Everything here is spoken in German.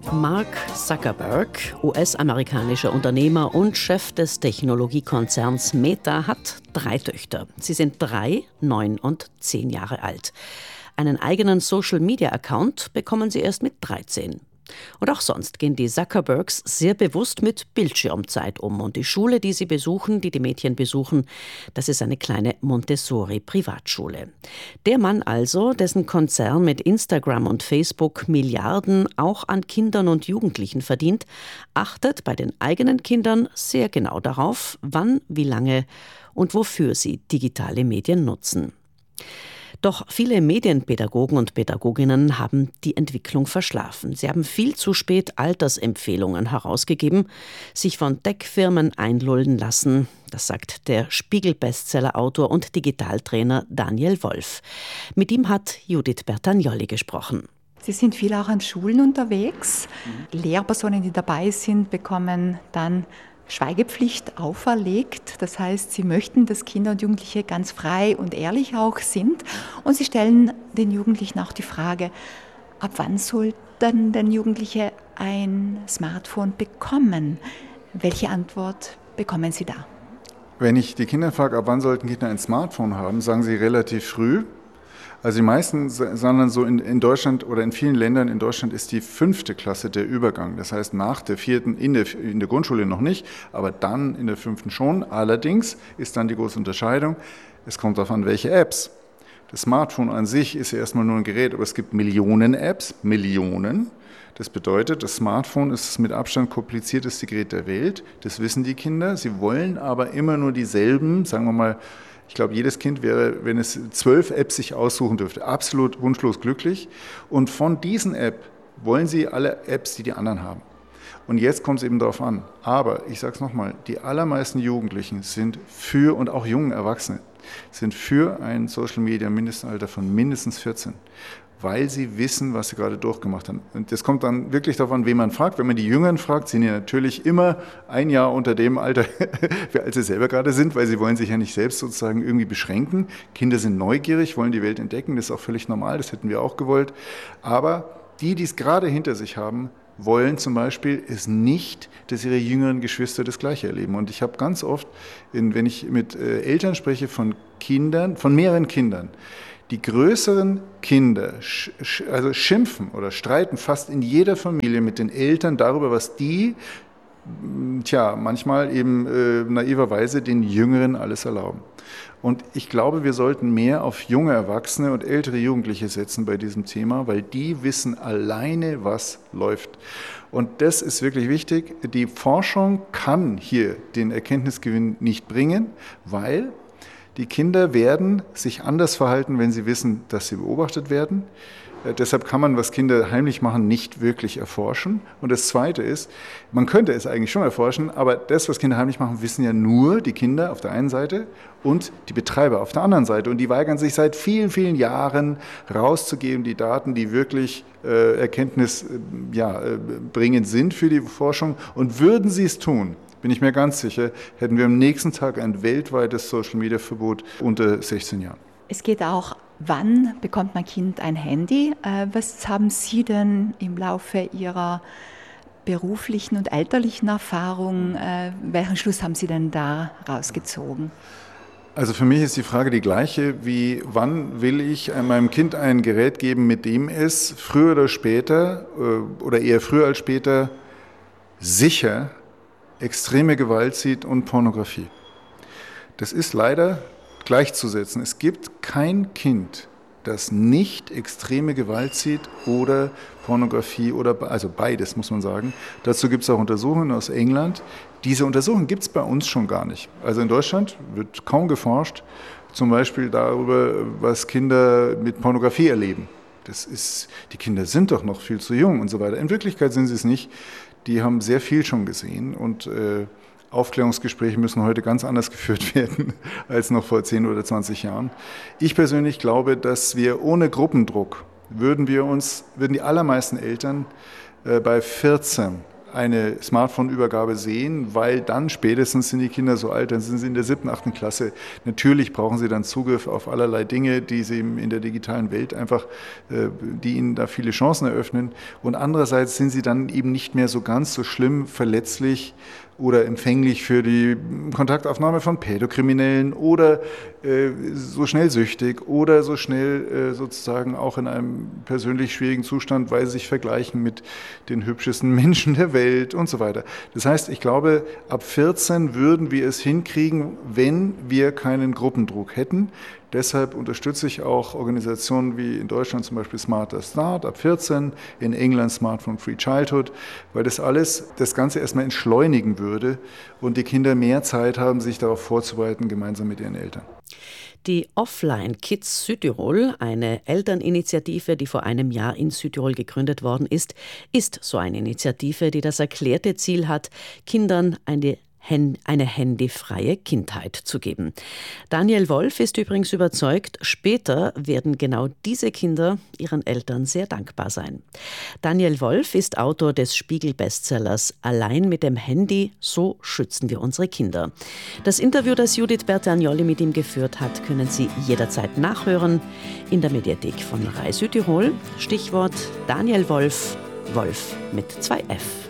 Mark Zuckerberg, US-amerikanischer Unternehmer und Chef des Technologiekonzerns Meta, hat 3 Töchter. Sie sind 3, 9 und 10 Jahre alt. Einen eigenen Social-Media-Account bekommen sie erst mit 13. Und auch sonst gehen die Zuckerbergs sehr bewusst mit Bildschirmzeit um. Und die Schule, die die Mädchen besuchen, das ist eine kleine Montessori-Privatschule. Der Mann also, dessen Konzern mit Instagram und Facebook Milliarden auch an Kindern und Jugendlichen verdient, achtet bei den eigenen Kindern sehr genau darauf, wann, wie lange und wofür sie digitale Medien nutzen. Doch viele Medienpädagogen und Pädagoginnen haben die Entwicklung verschlafen. Sie haben viel zu spät Altersempfehlungen herausgegeben, sich von Tech-Firmen einlullen lassen. Das sagt der Spiegel-Bestseller-Autor und Digitaltrainer Daniel Wolf. Mit ihm hat Judith Bertagnolli gesprochen. Sie sind viel auch an Schulen unterwegs. Lehrpersonen, die dabei sind, bekommen dann Schweigepflicht auferlegt. Das heißt, sie möchten, dass Kinder und Jugendliche ganz frei und ehrlich auch sind. Und sie stellen den Jugendlichen auch die Frage, ab wann sollten denn Jugendliche ein Smartphone bekommen? Welche Antwort bekommen Sie da? Wenn ich die Kinder frage, ab wann sollten Kinder ein Smartphone haben, sagen sie relativ früh. Also die meisten, sondern so in Deutschland oder in vielen Ländern in Deutschland ist die 5. Klasse der Übergang. Das heißt nach der 4. in der Grundschule noch nicht, aber dann in der 5. schon. Allerdings ist dann die große Unterscheidung, es kommt darauf an, welche Apps. Das Smartphone an sich ist ja erstmal nur ein Gerät, aber es gibt Millionen Apps, Millionen. Das bedeutet, das Smartphone ist das mit Abstand komplizierteste Gerät der Welt. Das wissen die Kinder. Sie wollen aber immer nur dieselben, sagen wir mal, ich glaube, jedes Kind wäre, wenn es 12 Apps sich aussuchen dürfte, absolut wunschlos glücklich. Und von diesen Apps wollen sie alle Apps, die die anderen haben. Und jetzt kommt es eben darauf an. Aber, ich sage es nochmal, die allermeisten Jugendlichen sind für, und auch jungen Erwachsene, sind für ein Social-Media-Mindestalter von mindestens 14. Weil sie wissen, was sie gerade durchgemacht haben. Und das kommt dann wirklich darauf an, wen man fragt. Wenn man die Jüngeren fragt, sind die natürlich immer ein Jahr unter dem Alter, als sie selber gerade sind, weil sie wollen sich ja nicht selbst sozusagen irgendwie beschränken. Kinder sind neugierig, wollen die Welt entdecken, das ist auch völlig normal, das hätten wir auch gewollt. Aber die es gerade hinter sich haben, wollen zum Beispiel es nicht, dass ihre jüngeren Geschwister das Gleiche erleben. Und ich habe ganz oft, wenn ich mit Eltern spreche von Kindern, von mehreren Kindern, die größeren Kinder also schimpfen oder streiten fast in jeder Familie mit den Eltern darüber, was die, manchmal eben naiverweise den Jüngeren alles erlauben. Und ich glaube, wir sollten mehr auf junge Erwachsene und ältere Jugendliche setzen bei diesem Thema, weil die wissen alleine, was läuft. Und das ist wirklich wichtig. Die Forschung kann hier den Erkenntnisgewinn nicht bringen, weil die Kinder werden sich anders verhalten, wenn sie wissen, dass sie beobachtet werden. Deshalb kann man, was Kinder heimlich machen, nicht wirklich erforschen. Und das Zweite ist, man könnte es eigentlich schon erforschen, aber das, was Kinder heimlich machen, wissen ja nur die Kinder auf der einen Seite und die Betreiber auf der anderen Seite. Und die weigern sich seit vielen, vielen Jahren rauszugeben, die Daten, die wirklich erkenntnisbringend sind für die Forschung. Und würden sie es tun, bin ich mir ganz sicher, hätten wir am nächsten Tag ein weltweites Social-Media-Verbot unter 16 Jahren. Es geht auch, wann bekommt mein Kind ein Handy? Was haben Sie denn im Laufe Ihrer beruflichen und elterlichen Erfahrung, welchen Schluss haben Sie denn da rausgezogen? Also für mich ist die Frage die gleiche wie, wann will ich meinem Kind ein Gerät geben, mit dem es früher oder später oder eher früher als später sicher extreme Gewalt sieht und Pornografie. Das ist leider gleichzusetzen. Es gibt kein Kind, das nicht extreme Gewalt sieht oder Pornografie also beides, muss man sagen. Dazu gibt es auch Untersuchungen aus England. Diese Untersuchungen gibt es bei uns schon gar nicht. Also in Deutschland wird kaum geforscht, zum Beispiel darüber, was Kinder mit Pornografie erleben. Die Kinder sind doch noch viel zu jung und so weiter. In Wirklichkeit sind sie es nicht. Die haben sehr viel schon gesehen und Aufklärungsgespräche müssen heute ganz anders geführt werden als noch vor 10 oder 20 Jahren. Ich persönlich glaube, dass wir ohne Gruppendruck würden die allermeisten Eltern bei 14 eine Smartphone-Übergabe sehen, weil dann spätestens sind die Kinder so alt, dann sind sie in der 7., 8. Klasse. Natürlich brauchen sie dann Zugriff auf allerlei Dinge, die sie in der digitalen Welt einfach, die ihnen da viele Chancen eröffnen. Und andererseits sind sie dann eben nicht mehr so ganz so schlimm verletzlich oder empfänglich für die Kontaktaufnahme von Pädokriminellen oder so schnell süchtig oder so schnell sozusagen auch in einem persönlich schwierigen Zustand, weil sie sich vergleichen mit den hübschesten Menschen der Welt und so weiter. Das heißt, ich glaube, ab 14 würden wir es hinkriegen, wenn wir keinen Gruppendruck hätten. Deshalb unterstütze ich auch Organisationen wie in Deutschland zum Beispiel Smarter Start ab 14, in England Smartphone Free Childhood, weil das Ganze erstmal entschleunigen würde und die Kinder mehr Zeit haben, sich darauf vorzubereiten, gemeinsam mit ihren Eltern. Die Offline Kids Südtirol, eine Elterninitiative, die vor einem Jahr in Südtirol gegründet worden ist so eine Initiative, die das erklärte Ziel hat, Kindern eine handyfreie Kindheit zu geben. Daniel Wolf ist übrigens überzeugt, später werden genau diese Kinder ihren Eltern sehr dankbar sein. Daniel Wolf ist Autor des Spiegel-Bestsellers Allein mit dem Handy, so schützen wir unsere Kinder. Das Interview, das Judith Bertagnolli mit ihm geführt hat, können Sie jederzeit nachhören in der Mediathek von Rai Südtirol. Stichwort Daniel Wolf, Wolf mit 2 F.